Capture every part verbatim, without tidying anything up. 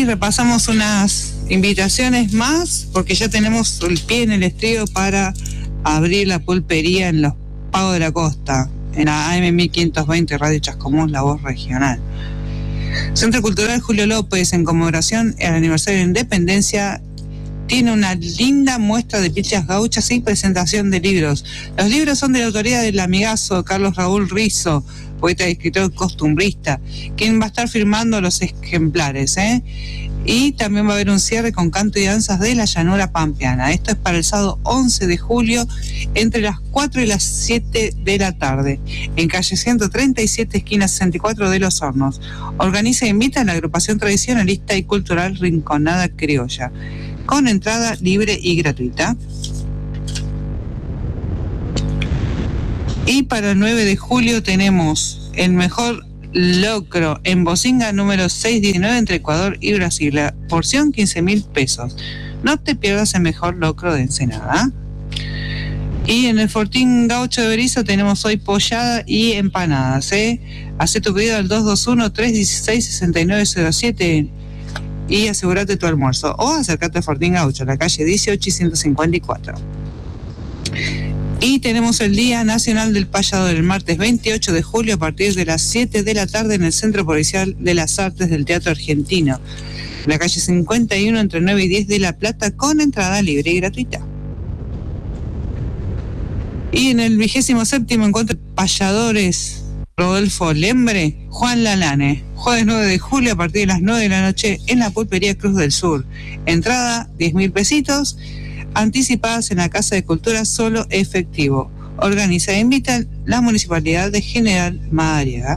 Y repasamos unas invitaciones más, porque ya tenemos el pie en el estribo para abrir la pulpería en Los Pagos de la Costa, en la A M mil quinientos veinte Radio Chascomús, La Voz Regional. Centro Cultural Julio López, en conmemoración al aniversario de la Independencia, tiene una linda muestra de pilchas gauchas y presentación de libros. Los libros son de la autoría del amigazo Carlos Raúl Rizzo, poeta y escritor costumbrista, quien va a estar firmando los ejemplares, ¿eh? Y también va a haber un cierre con canto y danzas de la llanura pampeana. Esto es para el sábado once de julio, entre las cuatro y las siete de la tarde, en calle ciento treinta y siete, esquina sesenta y cuatro de Los Hornos. Organiza e invita a la agrupación tradicionalista y cultural Rinconada Criolla, con entrada libre y gratuita. Y para el nueve de julio tenemos el mejor locro en Bocinga número seiscientos diecinueve entre Ecuador y Brasil. La porción quince mil pesos. No te pierdas el mejor locro de Ensenada. Y en el Fortín Gaucho de Berizo tenemos hoy pollada y empanadas, ¿eh? Hacé tu pedido al dos dos uno, tres uno seis, seis nueve cero siete y asegúrate tu almuerzo. O acércate a Fortín Gaucho, la calle dieciocho y ciento cincuenta y cuatro. Y tenemos el Día Nacional del Payador, el martes veintiocho de julio a partir de las siete de la tarde en el Centro Policial de las Artes del Teatro Argentino, la calle cincuenta y uno entre nueve y diez de La Plata, con entrada libre y gratuita. Y en el vigésimo séptimo encuentro de payadores Rodolfo Lembre, Juan Lalane, jueves nueve de julio a partir de las nueve de la noche en la Pulpería Cruz del Sur. Entrada diez mil pesitos. Anticipadas en la Casa de Cultura, solo efectivo. Organiza e invita la Municipalidad de General Madariaga.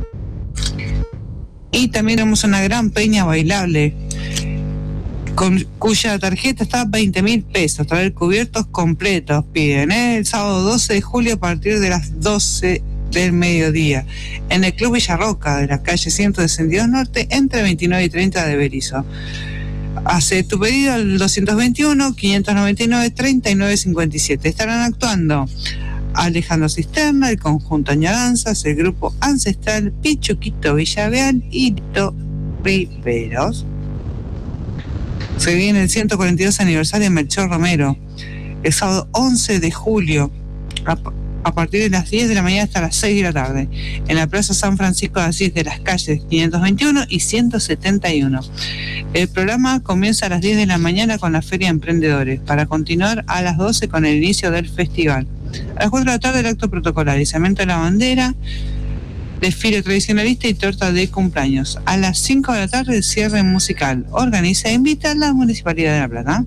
Y también tenemos una gran peña bailable, con cuya tarjeta está veinte mil pesos. Traer cubiertos completos, piden, ¿eh? El sábado doce de julio a partir de las doce del mediodía, en el Club Villarroca de la calle ciento sesenta y dos Norte, entre veintinueve y treinta de Berizo. Hace tu pedido al doscientos veintiuno, quinientos noventa y nueve, treinta y nueve cincuenta y siete. Estarán actuando Alejandro Cisterna, el conjunto Añadanzas, el grupo Ancestral, Pichuquito Villaveal y Lito Riveros. Se viene el ciento cuarenta y dos aniversario de Melchor Romero, el sábado once de julio, a, a partir de las diez de la mañana hasta las seis de la tarde, en la Plaza San Francisco de Asís de las calles quinientos veintiuno y ciento setenta y uno. El programa comienza a las diez de la mañana con la Feria de Emprendedores, para continuar a las doce con el inicio del festival. A las cuatro de la tarde el acto protocolar, izamiento de la bandera, desfile tradicionalista y torta de cumpleaños. A las cinco de la tarde el cierre musical. Organiza e invita a la Municipalidad de La Plata.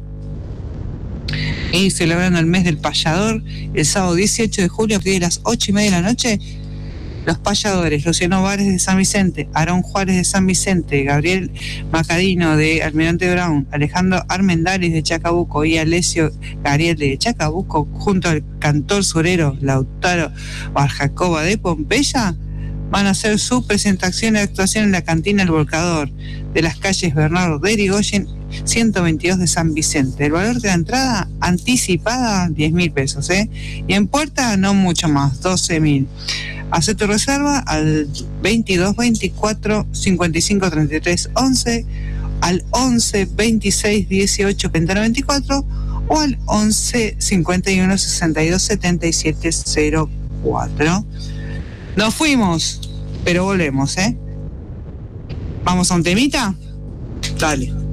Y celebrando el mes del payador, el sábado dieciocho de julio a partir de las ocho y media de la noche, los payadores Luciano Vares de San Vicente, Aarón Juárez de San Vicente, Gabriel Macadino de Almirante Brown, Alejandro Armendáriz de Chacabuco y Alessio Gariel de Chacabuco, junto al cantor surero Lautaro Barjacoba de Pompeya, van a hacer su presentación y actuación en la cantina El Volcador de las calles Bernardo de Irigoyen, ciento veintidós de San Vicente. El valor de la entrada anticipada, diez mil pesos, ¿eh? Y en puerta no mucho más, doce mil. Hacé tu reserva al veintidós veinticuatro cincuenta y cinco treinta y tres once, al once veintiséis dieciocho treinta veinticuatro o al once cincuenta y uno sesenta y dos setenta y siete cero cuatro. Nos fuimos, pero volvemos, ¿eh? ¿Vamos a un temita? Dale.